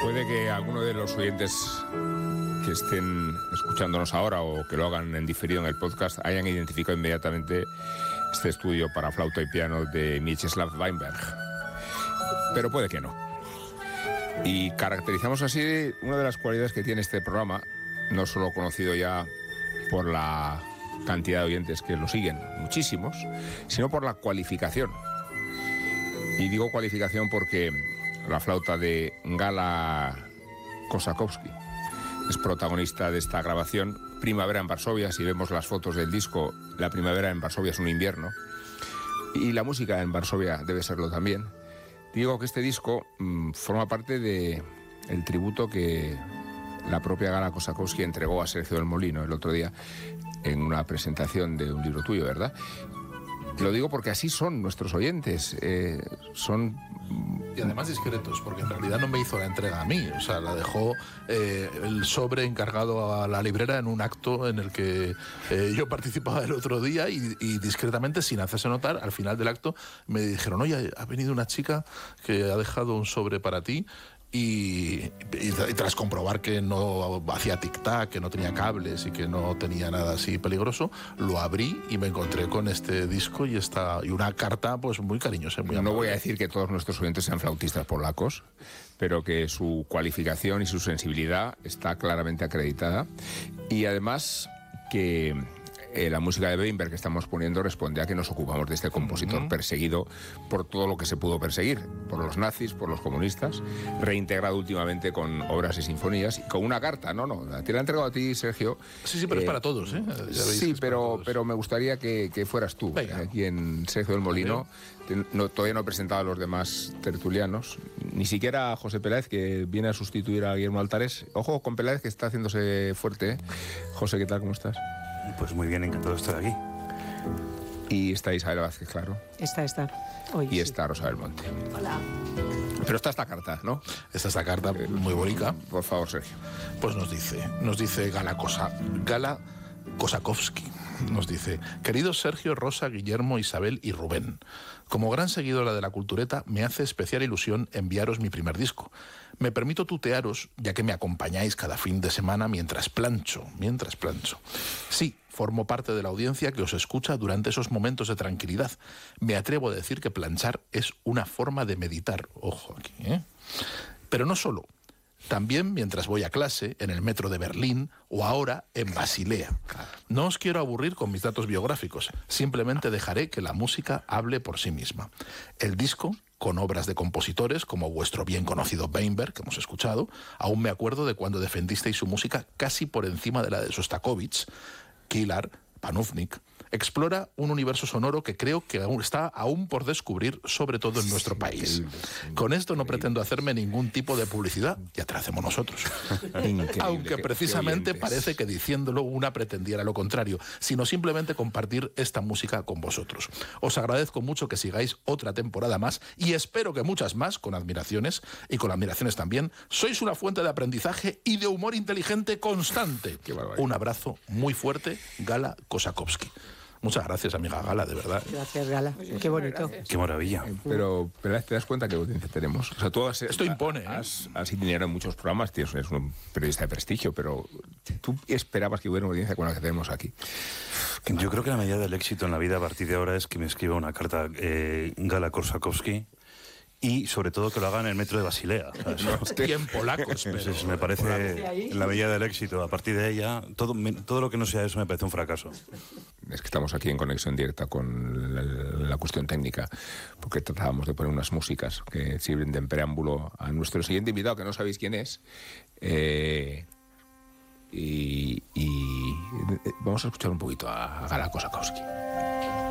Puede que alguno de los oyentes que estén escuchándonos ahora o que lo hagan en diferido en el podcast hayan identificado inmediatamente este estudio para flauta y piano de Mieczysław Weinberg. Pero puede que no. Y caracterizamos así una de las cualidades que tiene este programa, no solo conocido ya por la cantidad de oyentes que lo siguen, muchísimos, sino por la cualificación. Y digo cualificación porque la flauta de Gala Kosakowski es protagonista de esta grabación. Primavera en Varsovia, si vemos las fotos del disco, la primavera en Varsovia es un invierno. Y la música en Varsovia debe serlo también. Digo que este disco forma parte del tributo que la propia Gala Kosakowski entregó a Sergio del Molino el otro día en una presentación de un libro tuyo, ¿verdad? Lo digo porque así son nuestros oyentes, son... Y además discretos, porque en realidad no me hizo la entrega a mí, o sea, la dejó el sobre encargado a la librera en un acto en el que yo participaba el otro día y discretamente, sin hacerse notar, al final del acto me dijeron: oye, ha venido una chica que ha dejado un sobre para ti. Y tras comprobar que no hacía tic-tac, que no tenía cables y que no tenía nada así peligroso, lo abrí y me encontré con este disco y una carta pues muy cariñosa, muy amable. No voy a decir que todos nuestros oyentes sean flautistas polacos, pero que su cualificación y su sensibilidad está claramente acreditada. Y además que la música de Weinberg que estamos poniendo responde a que nos ocupamos de este compositor perseguido por todo lo que se pudo perseguir, por los nazis, por los comunistas, reintegrado últimamente con obras y sinfonías, y con una carta, te la he entregado a ti, Sergio. Sí, pero es para todos, ¿eh? Sí, pero me gustaría que fueras tú. Venga. Aquí en Sergio del Molino. Todavía no he presentado a los demás tertulianos, ni siquiera a José Peláez, que viene a sustituir a Guillermo Altares. Ojo con Peláez, que está haciéndose fuerte, ¿eh? José, ¿qué tal? ¿Cómo estás? Pues muy bien, encantado de estar aquí. Y está Isabel Vázquez, claro. Está. Hoy y sí. Está Rosa del Monte. Hola. Pero está esta carta, ¿no? Está esta carta muy bonita. Por favor, Sergio. Pues nos dice Gala Kosakowski. Nos dice: queridos Sergio, Rosa, Guillermo, Isabel y Rubén, como gran seguidora de la cultureta, me hace especial ilusión enviaros mi primer disco. Me permito tutearos, ya que me acompañáis cada fin de semana mientras plancho. Sí, formo parte de la audiencia que os escucha durante esos momentos de tranquilidad. Me atrevo a decir que planchar es una forma de meditar. Ojo aquí, ¿eh? Pero no solo. También mientras voy a clase, en el metro de Berlín o ahora en Basilea. No os quiero aburrir con mis datos biográficos, simplemente dejaré que la música hable por sí misma. El disco, con obras de compositores como vuestro bien conocido Weinberg, que hemos escuchado, aún me acuerdo de cuando defendisteis su música casi por encima de la de Shostakovich, Kilar, Panufnik. Explora un universo sonoro que creo que está aún por descubrir, sobre todo en nuestro país. Con esto no pretendo hacerme ningún tipo de publicidad, ya te la hacemos nosotros. Aunque precisamente parece que diciéndolo una pretendiera lo contrario, sino simplemente compartir esta música con vosotros. Os agradezco mucho que sigáis otra temporada más y espero que muchas más, con admiraciones y con admiraciones también. Sois una fuente de aprendizaje y de humor inteligente constante. Un abrazo muy fuerte, Gala Kosakowski. Muchas gracias, amiga Gala, de verdad. Gracias, Gala. Qué bonito. Qué maravilla. Pero ¿te das cuenta qué audiencia tenemos? O sea, tú esto impone, has itinerado en muchos programas, tío, eres un periodista de prestigio, pero ¿tú esperabas que hubiera una audiencia con la que tenemos aquí? Yo creo que la medida del éxito en la vida a partir de ahora es que me escriba una carta Gala Kosakowski. Y sobre todo que lo hagan en el metro de Basilea. Y en polacos. Pues me parece la medida del éxito. A partir de ella, todo lo que no sea eso me parece un fracaso. Es que estamos aquí en conexión directa con la cuestión técnica, porque tratábamos de poner unas músicas que sirven de preámbulo a nuestro siguiente invitado, que no sabéis quién es. Y vamos a escuchar un poquito a Gala Kosakowski.